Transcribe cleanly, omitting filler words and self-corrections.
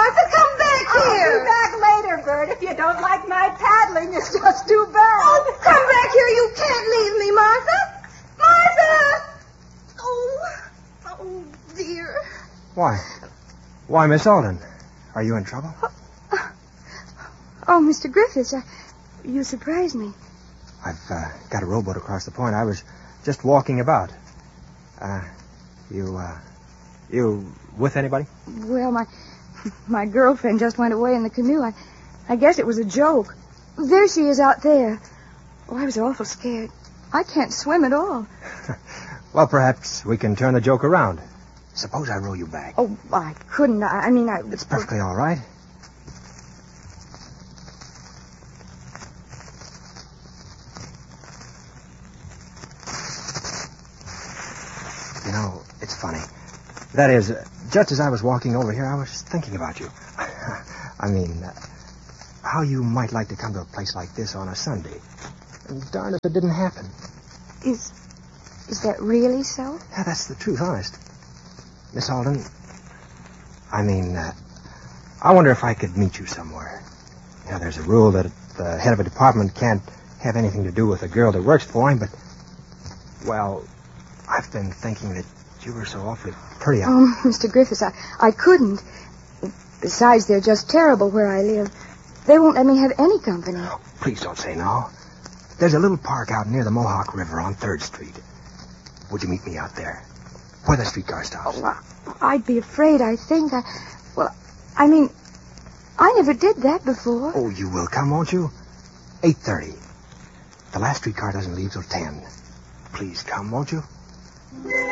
Martha, come back here. I'll be back later, Bert. If you don't like my paddling, it's just too bad. Oh, come back here. You can't leave me, Martha. Martha! Oh, dear. Why, Miss Alden? Are you in trouble? Oh, Mr. Griffiths, you surprised me. I've got a rowboat across the point. I was just walking about. You with anybody? Well, my girlfriend just went away in the canoe. I guess it was a joke. There she is out there. Oh, I was awful scared. I can't swim at all. Well, perhaps we can turn the joke around. Suppose I row you back. Oh, I couldn't. I mean, It's perfectly all right. You know, it's funny. That is, just as I was walking over here, I was thinking about you. I mean, how you might like to come to a place like this on a Sunday. And darn if it didn't happen. Is that really so? Yeah, that's the truth, honest. Miss Alden, I mean, I wonder if I could meet you somewhere. You know, there's a rule that the head of a department can't have anything to do with a girl that works for him, but, well, I've been thinking that you were so awfully pretty. Oh, Mr. Griffiths, I couldn't. Besides, they're just terrible where I live. They won't let me have any company. Oh, please don't say no. There's a little park out near the Mohawk River on 3rd Street. Would you meet me out there? Where the streetcar stops. Oh, I'd be afraid, I think. I mean, I never did that before. Oh, you will come, won't you? 8:30. The last streetcar doesn't leave till 10. Please come, won't you?